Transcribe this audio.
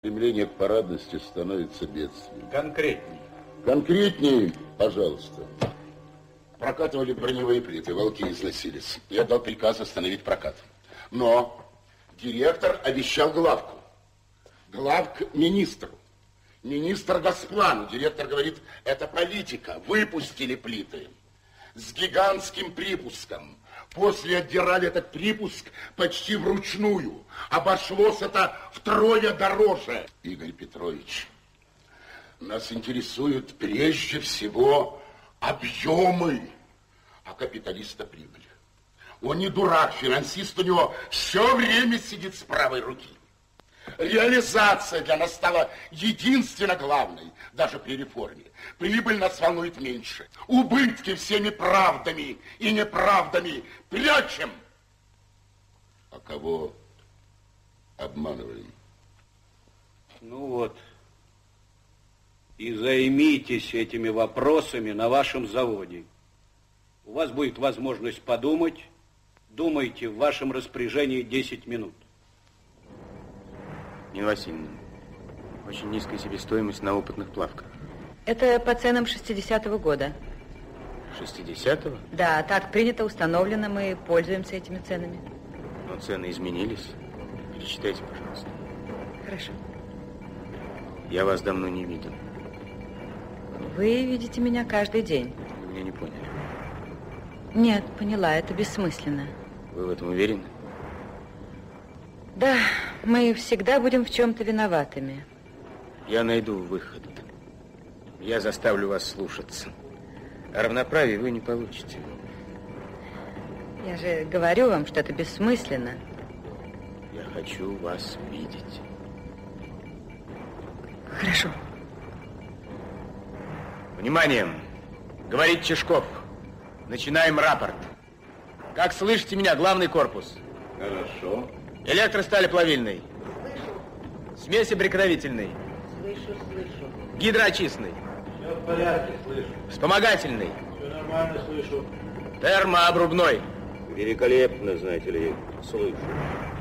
Стремление к парадности становится бедствием. Конкретней. Конкретней, пожалуйста. Прокатывали броневые плиты, волки износились. Я дал приказ остановить прокат. Но директор обещал главку. Главк министру. Министр Госплану. Директор говорит, это политика. Выпустили плиты. С гигантским припуском. После отдирали этот припуск почти вручную. Обошлось это втрое дороже. Игорь Петрович, нас интересуют прежде всего объемы, а капиталиста прибыль. Он не дурак, финансист у него все время сидит с правой руки. Реализация для нас стала единственно главной, даже при реформе. Прибыль нас волнует меньше. Убытки всеми правдами и неправдами прячем. А кого обманываем? Ну вот. И займитесь этими вопросами на вашем заводе. У вас будет возможность подумать. Думайте, в вашем распоряжении 10 минут. Нина Васильевна, очень низкая себестоимость на опытных плавках. Это по ценам 60-го года. 60-го? Да, так принято, установлено, мы пользуемся этими ценами. Но цены изменились. Пересчитайте, пожалуйста. Хорошо. Я вас давно не видел. Вы видите меня каждый день. Вы меня не поняли. Нет, поняла, это бессмысленно. Вы в этом уверены? Да, мы всегда будем в чем-то виноватыми. Я найду выход. Я заставлю вас слушаться. А равноправие вы не получите. Я же говорю вам, что это бессмысленно. Я хочу вас видеть. Хорошо. Внимание! Говорит Чешков. Начинаем рапорт. Как слышите меня, главный корпус? Хорошо. Электросталеплавильный. Слышу. Смеси прикровительный. Слышу. Гидроочистный. Все в порядке, слышу. Вспомогательный. Все нормально, слышу. Термообрубной. Великолепно, знаете ли, слышу.